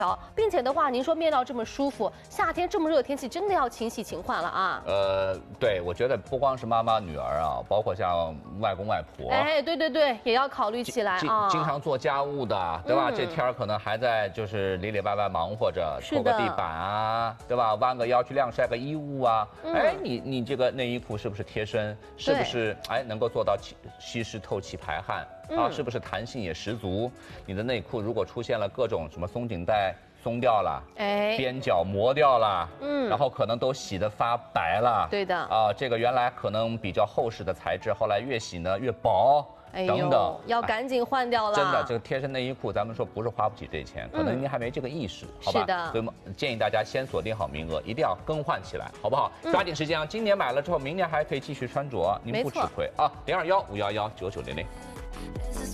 并且的话，您说面料这么舒服，夏天这么热天气，真的要勤洗勤换了啊。 对，我觉得不光是妈妈、女儿啊，包括像外公外婆， 哎，对对对，也要考虑起来啊。 经常做家务的，对吧？这天儿可能还在就是里里外外忙活着，拖个地板啊，对吧？弯个腰去晾晒个衣物啊。哎，你这个内衣裤是不是贴身？是不是哎能够做到吸湿透气排汗？啊，是不是弹性也十足？你的内裤如果出现了各种什么松紧带松掉了，哎，边角磨掉了，然后可能都洗得发白了， 对的啊，这个原来可能比较厚实的材质，后来越洗呢越薄。等等， 要赶紧换掉了。 真的，这个贴身内衣裤，咱们说不是花不起这钱，可能您还没这个意识，好吧？ 是的。 所以建议大家先锁定好名额，一定要更换起来，好不好？抓紧时间啊！今年买了之后，明年还可以继续穿着，您不吃亏啊！021-511-9900。